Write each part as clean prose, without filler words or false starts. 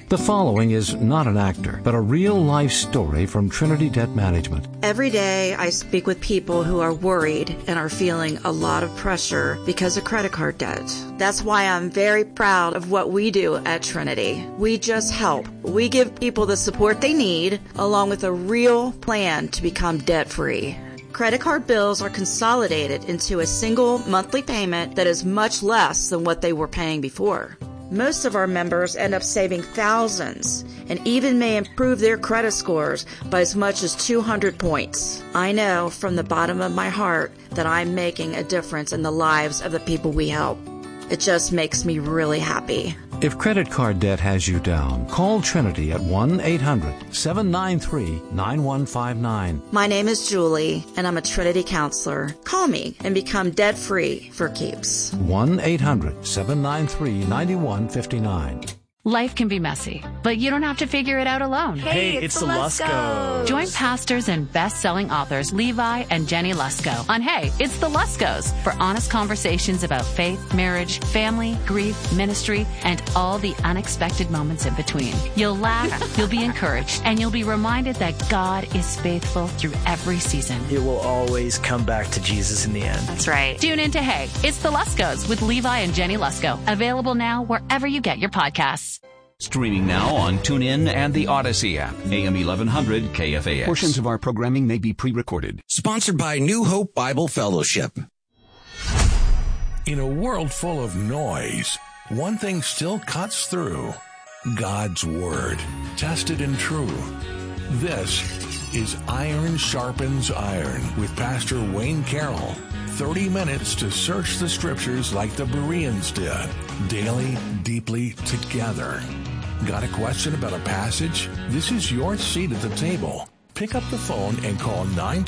The following is not an actor, but a real-life story from Trinity Debt Management. Every day I speak with people who are worried and are feeling a lot of pressure because of credit card debt. That's why I'm very proud of what we do at Trinity. We just help. We give people the support they need, along with a real plan to become debt-free. Credit card bills are consolidated into a single monthly payment that is much less than what they were paying before. Most of our members end up saving thousands and even may improve their credit scores by as much as 200 points. I know from the bottom of my heart that I'm making a difference in the lives of the people we help. It just makes me really happy. If credit card debt has you down, call Trinity at 1-800-793-9159. My name is Julie, and I'm a Trinity counselor. Call me and become debt-free for keeps. 1-800-793-9159. Life can be messy, but you don't have to figure it out alone. Hey, it's the Luskos. Join pastors and best-selling authors Levi and Jenny Lusko on Hey, It's the Luskos for honest conversations about faith, marriage, family, grief, ministry, and all the unexpected moments in between. You'll laugh, you'll be encouraged, and you'll be reminded that God is faithful through every season. It will always come back to Jesus in the end. That's right. Tune in to Hey, It's the Luskos with Levi and Jenny Lusko. Available now wherever you get your podcasts. Streaming now on TuneIn and the Odyssey app. AM 1100 KFAX. Portions of our programming may be pre-recorded. Sponsored by New Hope Bible Fellowship. In a world full of noise, one thing still cuts through. God's Word, tested and true. This is Iron Sharpens Iron with Pastor Wayne Carroll. 30 minutes to search the Scriptures like the Bereans did. Daily, deeply, together. Got a question about a passage? This is your seat at the table. Pick up the phone and call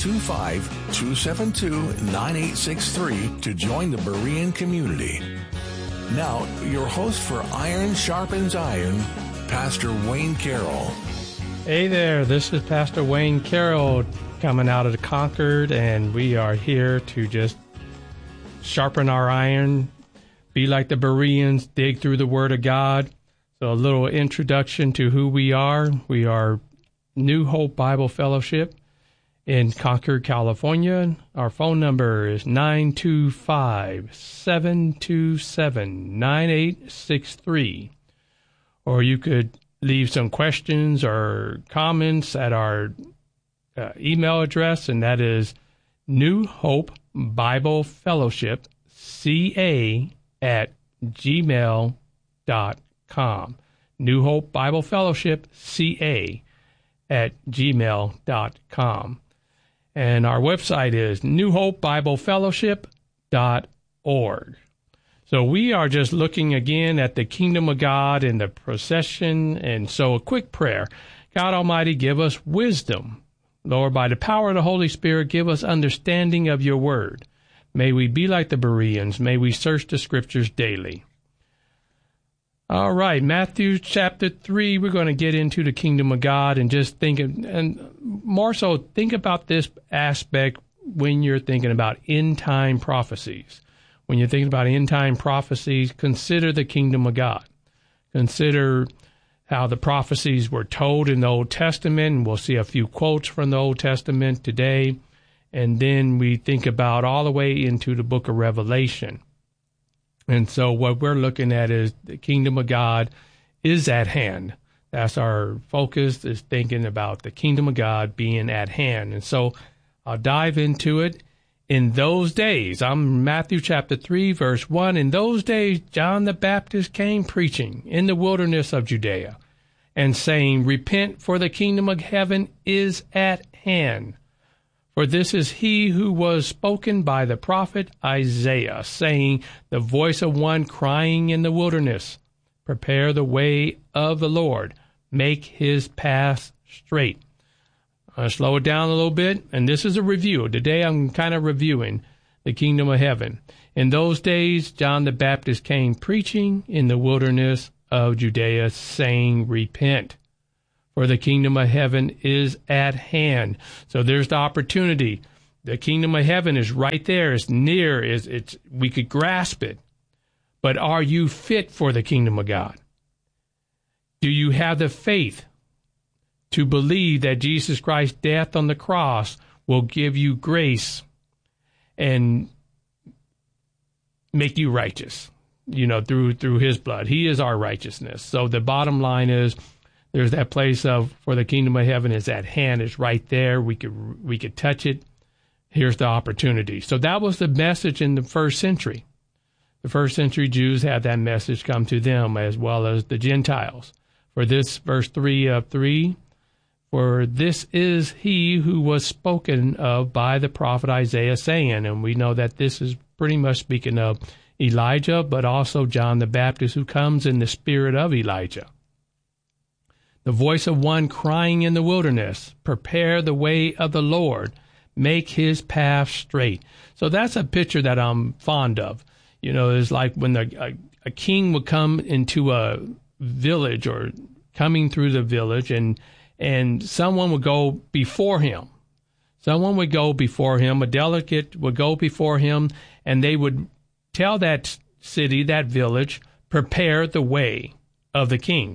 925-272-9863 to join the Berean community. Now, your host for Iron Sharpens Iron, Pastor Wayne Carroll. Hey there, this is Pastor Wayne Carroll coming out of the Concord, and we are here to just sharpen our iron, be like the Bereans, dig through the Word of God. So a little introduction to who we are. We are New Hope Bible Fellowship in Concord, California. Our phone number is 925-727-9863. Or you could leave some questions or comments at our email address, and that is New Hope Bible Fellowship, CA@gmail.com. New Hope Bible Fellowship, CA@gmail.com. And our website is newhopebiblefellowship.org. So we are just looking again at the kingdom of God and the procession. And so a quick prayer. God Almighty, give us wisdom. Lord, by the power of the Holy Spirit, give us understanding of your word. May we be like the Bereans. May we search the Scriptures daily. All right, Matthew chapter 3, we're going to get into the kingdom of God and just think, and more so think about this aspect when you're thinking about end-time prophecies. When you're thinking about end-time prophecies, consider the kingdom of God. Consider how the prophecies were told in the Old Testament, and we'll see a few quotes from the Old Testament today. And then we think about all the way into the book of Revelation. And so what we're looking at is the kingdom of God is at hand. That's our focus, is thinking about the kingdom of God being at hand. And so I'll dive into it. In those days, I'm Matthew chapter 3, verse 1. In those days, John the Baptist came preaching in the wilderness of Judea and saying, Repent, for the kingdom of heaven is at hand. For this is he who was spoken by the prophet Isaiah, saying, The voice of one crying in the wilderness, Prepare the way of the Lord, make his path straight. I'll slow it down a little bit, and this is a review. Today I'm kind of reviewing the kingdom of heaven. In those days, John the Baptist came preaching in the wilderness of Judea, saying, Repent, for the kingdom of heaven is at hand. So there's the opportunity. The kingdom of heaven is right there. It's near. We could grasp it. But are you fit for the kingdom of God? Do you have the faith to believe that Jesus Christ's death on the cross will give you grace and make you righteous, through his blood? He is our righteousness. So the bottom line is, there's that place for the kingdom of heaven is at hand. It's right there. We could touch it. Here's the opportunity. So that was the message in the first century. The first century Jews had that message come to them as well as the Gentiles. For this, verse 3 of 3, for this is he who was spoken of by the prophet Isaiah, saying, and we know that this is pretty much speaking of Elijah, but also John the Baptist, who comes in the spirit of Elijah. The voice of one crying in the wilderness, prepare the way of the Lord, make his path straight. So that's a picture that I'm fond of. It's like when a king would come into a village or coming through the village, and someone would go before him. Someone would go before him, a delegate would go before him, and they would tell that city, that village, prepare the way of the king.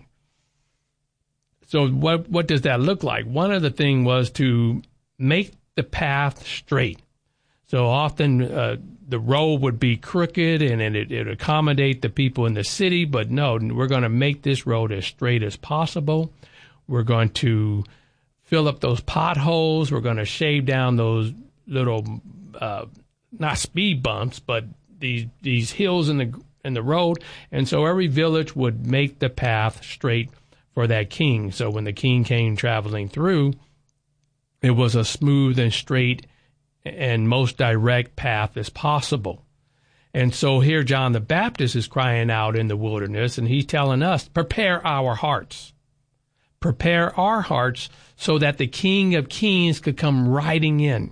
So what does that look like? One of the things was to make the path straight. So often the road would be crooked and it would accommodate the people in the city, but no, we're going to make this road as straight as possible. We're going to fill up those potholes. We're going to shave down those little, not speed bumps, but these hills in the road. And so every village would make the path straight for that king. So when the king came traveling through, it was a smooth and straight and most direct path as possible. And so here John the Baptist is crying out in the wilderness, and he's telling us, prepare our hearts. Prepare our hearts so that the King of Kings could come riding in.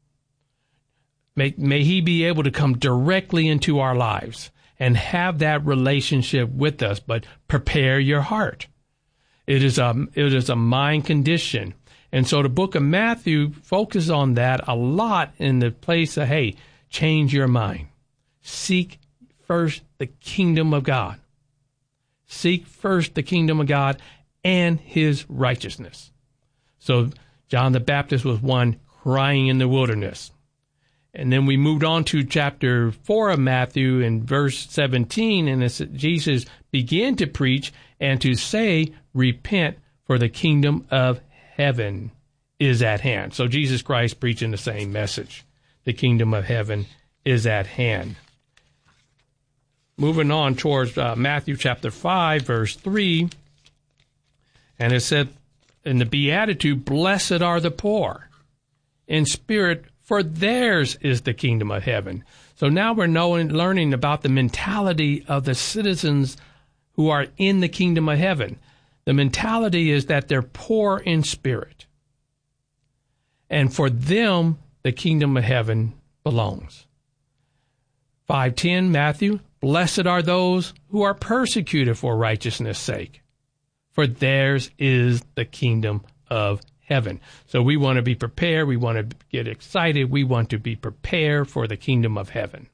May he be able to come directly into our lives and have that relationship with us, but prepare your heart. It is a mind condition. And so the book of Matthew focuses on that a lot in the place of, hey, change your mind. Seek first the kingdom of God. Seek first the kingdom of God and his righteousness. So John the Baptist was one crying in the wilderness. And then we moved on to chapter 4 of Matthew in verse 17, and Jesus began to preach and to say, repent, for the kingdom of heaven is at hand. So Jesus Christ preaching the same message. The kingdom of heaven is at hand. Moving on towards Matthew chapter 5, verse 3, and it said in the Beatitude, blessed are the poor in spirit, for theirs is the kingdom of heaven. So now we're learning about the mentality of the citizens who are in the kingdom of heaven. The mentality is that they're poor in spirit. And for them, the kingdom of heaven belongs. 5:10, Matthew, blessed are those who are persecuted for righteousness' sake, for theirs is the kingdom of heaven. So we want to be prepared. We want to get excited. We want to be prepared for the kingdom of heaven.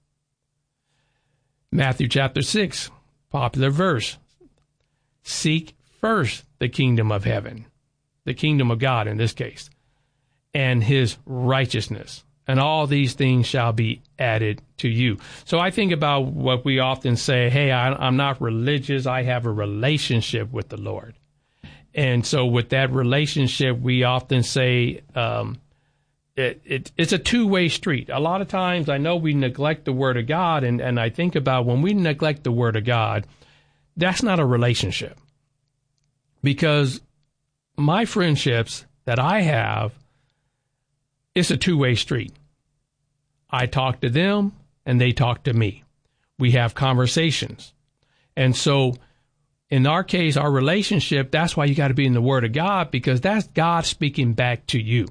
Matthew chapter 6, popular verse. Seek first the kingdom of heaven, the kingdom of God in this case, and his righteousness, and all these things shall be added to you. So I think about what we often say, hey, I'm not religious. I have a relationship with the Lord. And so with that relationship, we often say it's a two-way street. A lot of times I know we neglect the Word of God, and I think about when we neglect the Word of God, that's not a relationship. Because my friendships that I have, it's a two-way street. I talk to them, and they talk to me. We have conversations. And so in our case, our relationship, that's why you got to be in the Word of God, because that's God speaking back to you.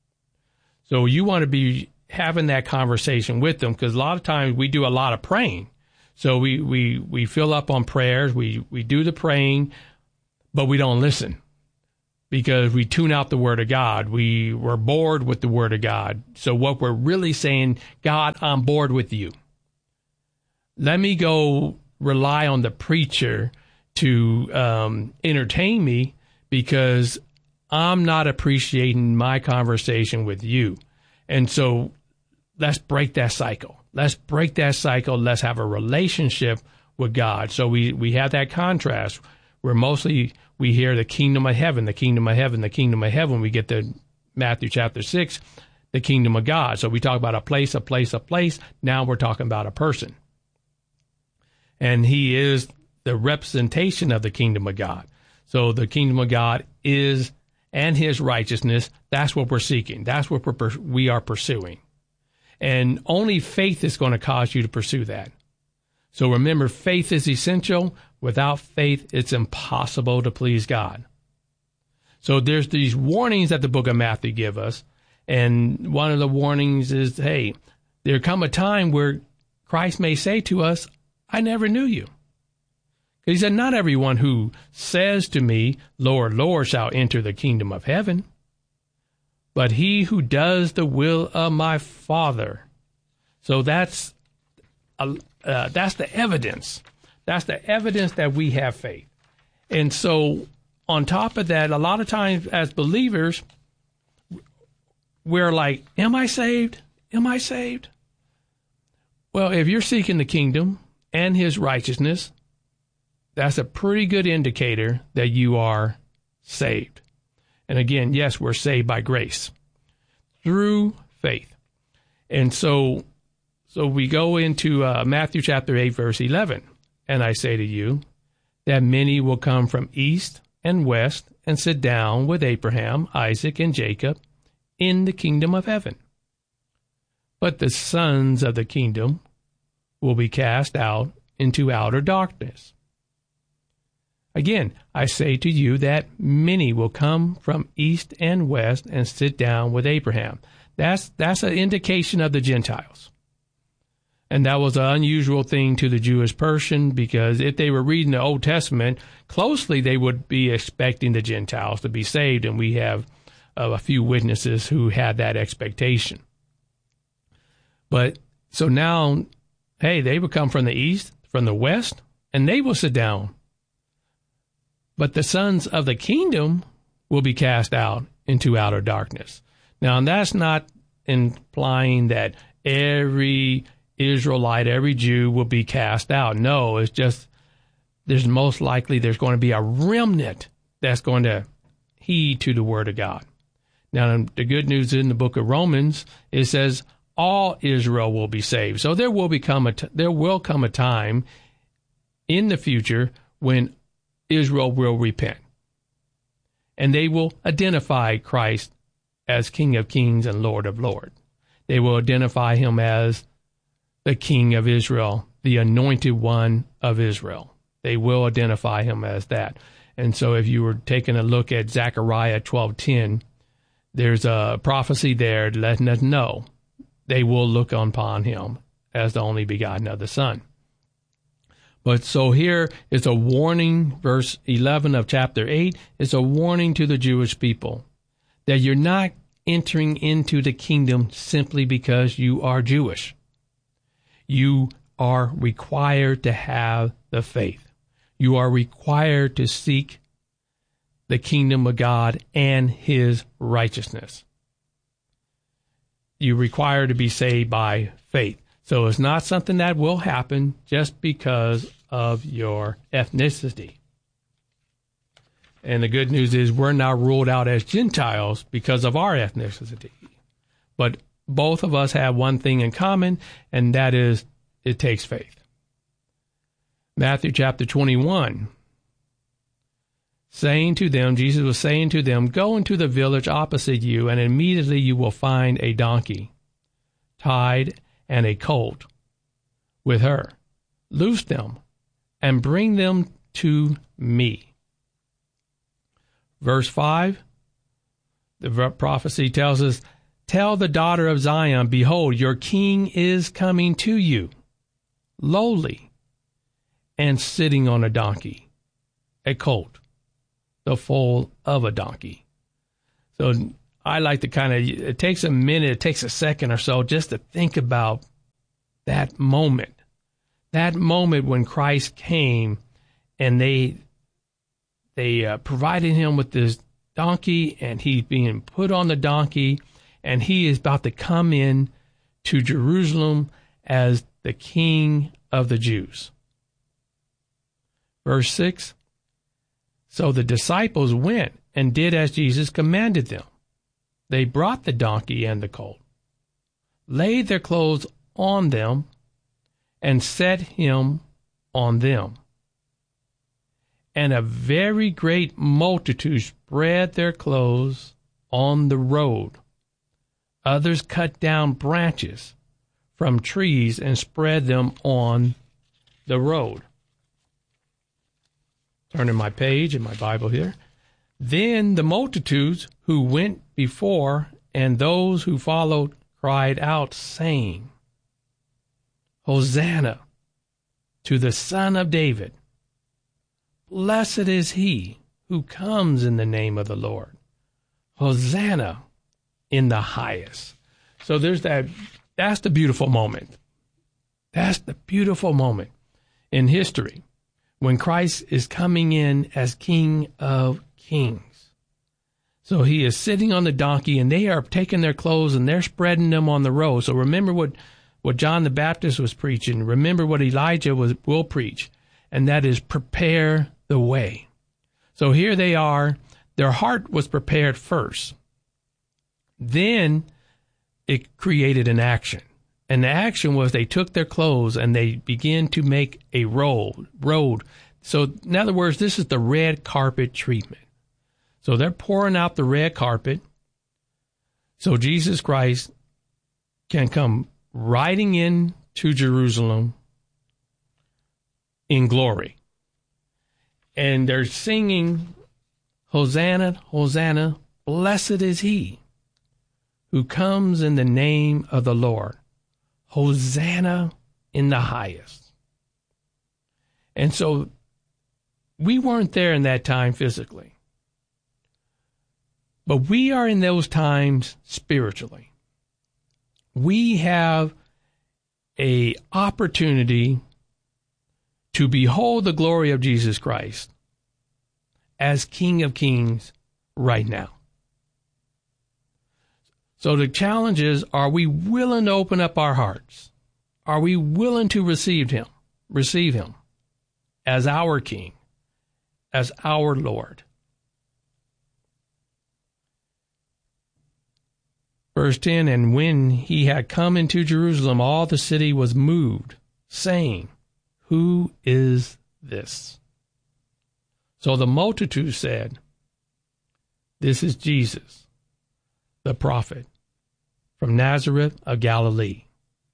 So you want to be having that conversation with them, because a lot of times we do a lot of praying. So we fill up on prayers, we do the praying, but we don't listen because we tune out the Word of God. We're bored with the Word of God. So what we're really saying, God, I'm bored with you. Let me go rely on the preacher to entertain me because I'm not appreciating my conversation with you. And so let's break that cycle. Let's break that cycle. Let's have a relationship with God. So we have that contrast where mostly we hear the kingdom of heaven, the kingdom of heaven, the kingdom of heaven. We get to Matthew chapter 6, the kingdom of God. So we talk about a place, a place, a place. Now we're talking about a person. And he is the representation of the kingdom of God. So the kingdom of God is, and his righteousness, that's what we're seeking. That's what we are pursuing. And only faith is going to cause you to pursue that. So remember, faith is essential. Without faith, it's impossible to please God. So there's these warnings that the book of Matthew give us. And one of the warnings is, hey, there come a time where Christ may say to us, I never knew you. He said, not everyone who says to me, Lord, Lord, shall enter the kingdom of heaven, but he who does the will of my Father. So that's the evidence. That's the evidence that we have faith. And so on top of that, a lot of times as believers, we're like, am I saved? Am I saved? Well, if you're seeking the kingdom and his righteousness, that's a pretty good indicator that you are saved. And again, yes, we're saved by grace through faith. And so we go into Matthew chapter 8, verse 11. And I say to you that many will come from east and west and sit down with Abraham, Isaac, and Jacob in the kingdom of heaven. But the sons of the kingdom will be cast out into outer darkness. Again, I say to you that many will come from east and west and sit down with Abraham. That's an indication of the Gentiles. And that was an unusual thing to the Jewish person, because if they were reading the Old Testament closely, they would be expecting the Gentiles to be saved. And we have a few witnesses who had that expectation. But so now, hey, they will come from the east, from the west, and they will sit down. But the sons of the kingdom will be cast out into outer darkness. Now, and that's not implying that every Israelite, every Jew will be cast out. No, it's just there's most likely there's going to be a remnant that's going to heed to the word of God. Now, the good news in the book of Romans, it says all Israel will be saved. So there will come a time in the future when Israel will repent, and they will identify Christ as King of Kings and Lord of Lords. They will identify him as the King of Israel, the Anointed One of Israel. They will identify him as that. And so if you were taking a look at Zechariah 12:10, there's a prophecy there letting us know they will look upon him as the only begotten of the Son. But so here is a warning, verse 11 of chapter 8, is a warning to the Jewish people that you're not entering into the kingdom simply because you are Jewish. You are required to have the faith. You are required to seek the kingdom of God and his righteousness. You're required to be saved by faith. So it's not something that will happen just because of your ethnicity. And the good news is we're not ruled out as Gentiles because of our ethnicity. But both of us have one thing in common, and that is it takes faith. Matthew chapter 21, Jesus was saying to them, go into the village opposite you, and immediately you will find a donkey tied and a colt with her. Loose them and bring them to me. Verse 5, the prophecy tells us, tell the daughter of Zion, behold, your king is coming to you, lowly, and sitting on a donkey, a colt, the foal of a donkey. So I like to it takes a minute, it takes a second or so just to think about that moment when Christ came and they they provided him with this donkey, and he's being put on the donkey, and he is about to come in to Jerusalem as the King of the Jews. Verse 6, so the disciples went and did as Jesus commanded them. They brought the donkey and the colt, laid their clothes on them, and set him on them. And a very great multitude spread their clothes on the road. Others cut down branches from trees and spread them on the road. Turning my page in my Bible here. Then the multitudes who went before and those who followed cried out, saying, Hosanna to the Son of David. Blessed is he who comes in the name of the Lord. Hosanna in the highest. So that's the beautiful moment. That's the beautiful moment in history when Christ is coming in as King of Kings. So he is sitting on the donkey, and they are taking their clothes and they're spreading them on the road. So remember what John the Baptist was preaching. Remember what Elijah will preach, and that is prepare the way. So here they are. Their heart was prepared first. Then it created an action. And the action was they took their clothes and they began to make a road. So in other words, this is the red carpet treatment. So they're pouring out the red carpet so Jesus Christ can come riding in to Jerusalem in glory. And they're singing, Hosanna, Hosanna, blessed is he who comes in the name of the Lord. Hosanna in the highest. And so we weren't there in that time physically, but we are in those times spiritually. We have an opportunity to behold the glory of Jesus Christ as King of Kings right now. So the challenge is, are we willing to open up our hearts? Are we willing to receive him as our King, as our Lord? Verse 10, and when he had come into Jerusalem, all the city was moved, saying, who is this? So the multitude said, this is Jesus, the prophet, from Nazareth of Galilee.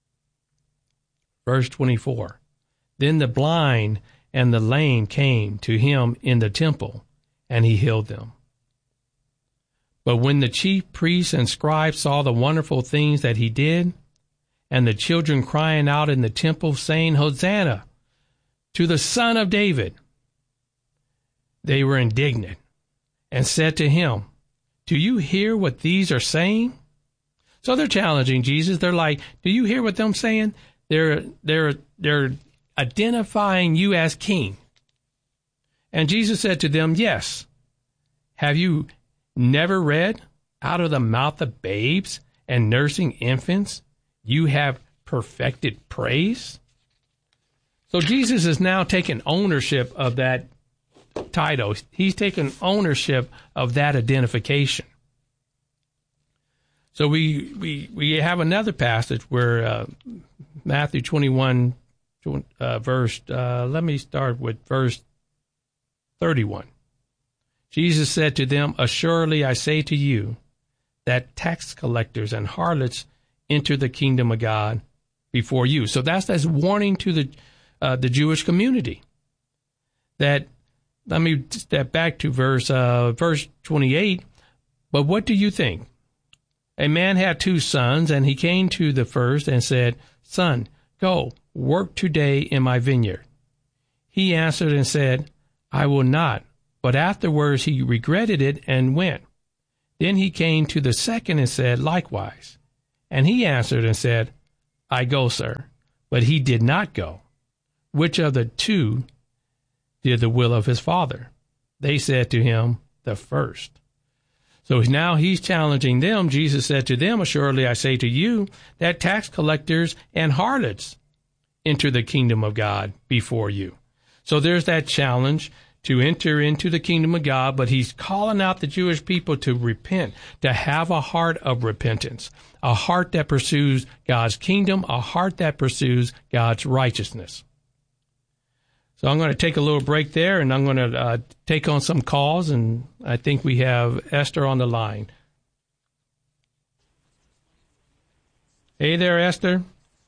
Verse 24, then the blind and the lame came to him in the temple, and he healed them. But when the chief priests and scribes saw the wonderful things that he did, and the children crying out in the temple, saying, Hosanna to the Son of David, they were indignant and said to him, do you hear what these are saying? So they're challenging Jesus. They're like, do you hear what they're saying? They're identifying you as king. And Jesus said to them, yes. Have you never read, out of the mouth of babes and nursing infants, you have perfected praise? So Jesus is now taking ownership of that title. He's taking ownership of that identification. So we have another passage where Matthew 21, let me start with verse 31. Jesus said to them, assuredly I say to you that tax collectors and harlots enter the kingdom of God before you. So that's warning to the Jewish community. That, let me step back to verse 28. But what do you think? A man had 2 sons, and he came to the first and said, Son, go, work today in my vineyard. He answered and said, I will not. But afterwards he regretted it and went. Then he came to the second and said likewise. And he answered and said, I go, sir. But he did not go. Which of the 2 did the will of his father? They said to him, the first. So now he's challenging them. Jesus said to them, assuredly I say to you, that tax collectors and harlots enter the kingdom of God before you. So there's that challenge to enter into the kingdom of God, but he's calling out the Jewish people to repent, to have a heart of repentance, a heart that pursues God's kingdom, a heart that pursues God's righteousness. So I'm going to take a little break there, and I'm going to take on some calls, and I think we have Esther on the line. Hey there, Esther.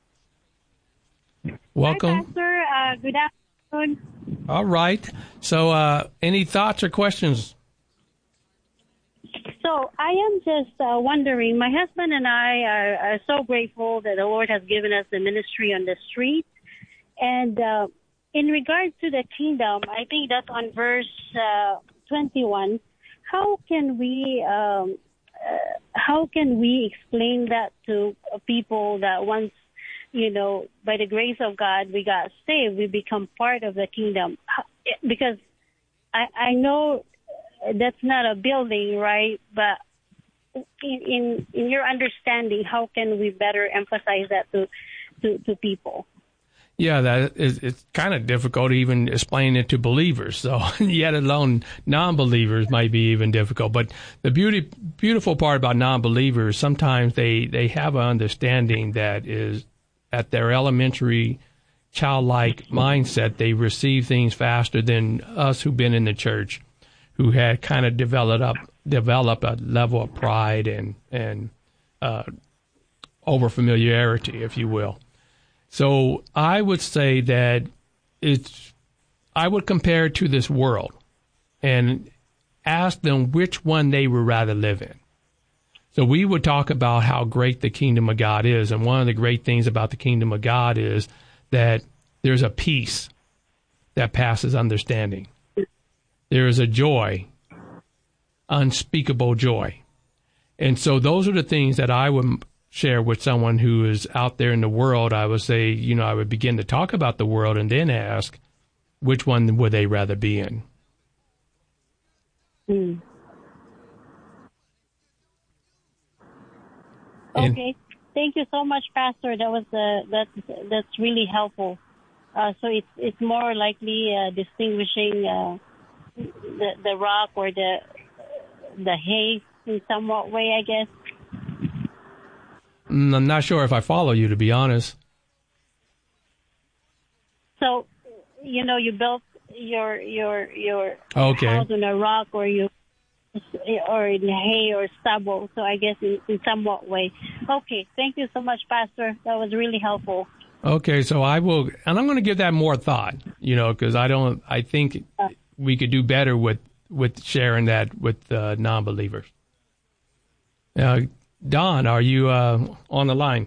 Welcome. Hi, Pastor. Good afternoon. All right. So any thoughts or questions? So I am just wondering, my husband and I are so grateful that the Lord has given us the ministry on the street. And in regards to the kingdom, I think that's on verse 21. How can we explain that to people that once, by the grace of God, we got saved, we become part of the kingdom? Because I know that's not a building, right? But in your understanding, how can we better emphasize that to people? Yeah, it's kind of difficult to even explain it to believers. So yet alone non-believers might be even difficult. But the beautiful part about non-believers, sometimes they have an understanding that is at their elementary childlike mindset, they receive things faster than us who've been in the church, who had kind of develop a level of pride and over familiarity, if you will. So I would say that I would compare it to this world and ask them which one they would rather live in. So we would talk about how great the kingdom of God is. And one of the great things about the kingdom of God is that there's a peace that passes understanding. There is a joy, unspeakable joy. And so those are the things that I would share with someone who is out there in the world. I would say, I would begin to talk about the world and then ask, which one would they rather be in? Okay. Thank you so much, Pastor. That was that's really helpful. So it's more likely distinguishing the rock or the hay in somewhat way, I guess. I'm not sure if I follow you, to be honest. So, you built your okay. house on a rock, or in hay or stubble. So I guess in somewhat way. Okay, thank you so much, Pastor. That was really helpful. Okay, so I will, and I'm going to give that more thought, because I think we could do better with sharing that with non-believers. Don, are you on the line?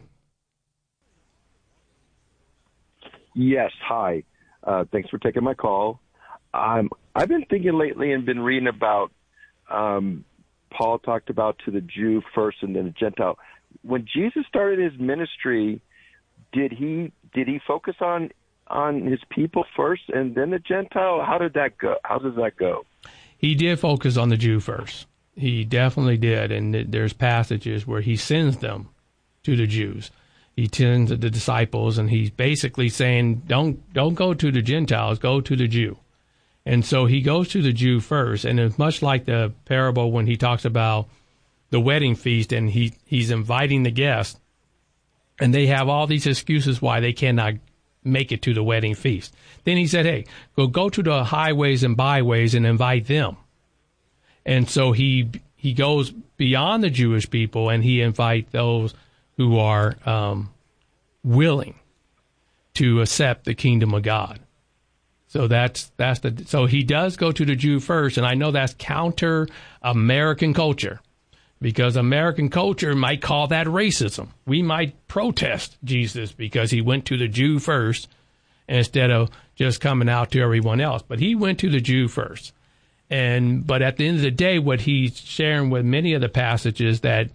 Yes, hi. Thanks for taking my call. I've been thinking lately and been reading about Paul talked about to the Jew first and then the Gentile. When Jesus started his ministry, did he focus on his people first and then the Gentile? How did that go? How does that go? He did focus on the Jew first. He definitely did, and there's passages where he sends them to the Jews. He sends the disciples, and he's basically saying, don't go to the Gentiles, go to the Jew. And so he goes to the Jew first, and it's much like the parable when he talks about the wedding feast, and he's inviting the guests, and they have all these excuses why they cannot make it to the wedding feast. Then he said, hey, go to the highways and byways and invite them. And so he goes beyond the Jewish people, and he invites those who are willing to accept the kingdom of God. So so he does go to the Jew first, and I know that's counter American culture, because American culture might call that racism. We might protest Jesus because he went to the Jew first instead of just coming out to everyone else. But he went to the Jew first. But at the end of the day, what he's sharing with many of the passages, that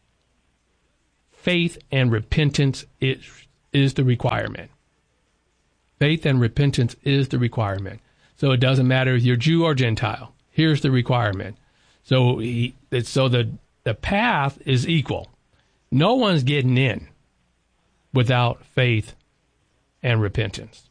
faith and repentance is the requirement. Faith and repentance is the requirement. So it doesn't matter if you're Jew or Gentile. here's the requirement. So the path is equal. No one's getting in without faith and repentance.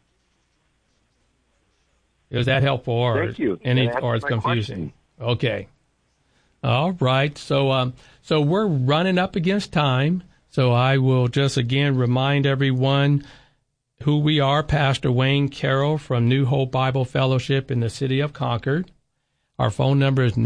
Is that helpful, or Thank you. or it's confusing? Question. Okay. All right. So we're running up against time. So I will just again remind everyone who we are. Pastor Wayne Carroll from New Hope Bible Fellowship in the city of Concord. Our phone number is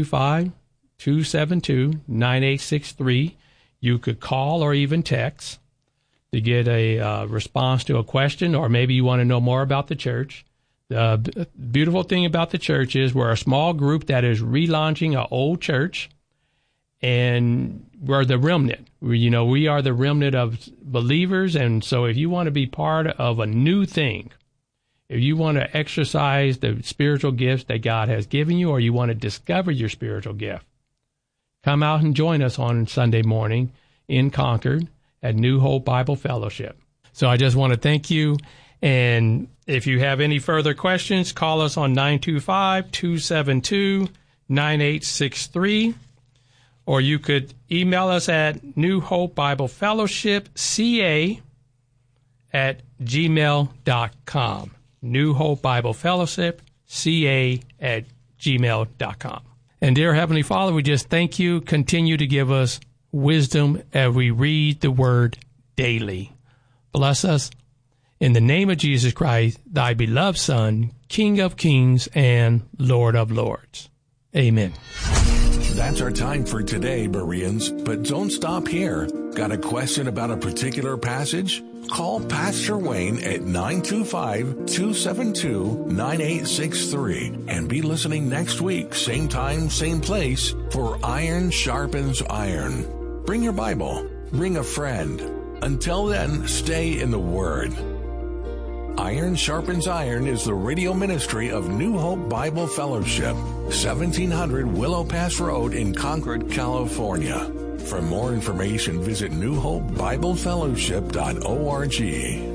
925-272-9863. You could call or even text to get a response to a question, or maybe you want to know more about the church. The beautiful thing about the church is we're a small group that is relaunching an old church, and we're the remnant. We are the remnant of believers, and so if you want to be part of a new thing, if you want to exercise the spiritual gifts that God has given you, or you want to discover your spiritual gift, come out and join us on Sunday morning in Concord at New Hope Bible Fellowship. So I just want to thank you. And if you have any further questions, call us on 925-272-9863. Or you could email us at New Hope Bible Fellowship CA@gmail.com. New Hope Bible Fellowship CA@gmail.com. And dear Heavenly Father, we just thank you. Continue to give us wisdom as we read the Word daily. Bless us. In the name of Jesus Christ, thy beloved Son, King of kings and Lord of lords. Amen. That's our time for today, Bereans. But don't stop here. Got a question about a particular passage? Call Pastor Wayne at 925-272-9863 and be listening next week, same time, same place, for Iron Sharpens Iron. Bring your Bible. Bring a friend. Until then, stay in the Word. Iron Sharpens Iron is the radio ministry of New Hope Bible Fellowship, 1700 Willow Pass Road in Concord, California. For more information, visit newhopebiblefellowship.org.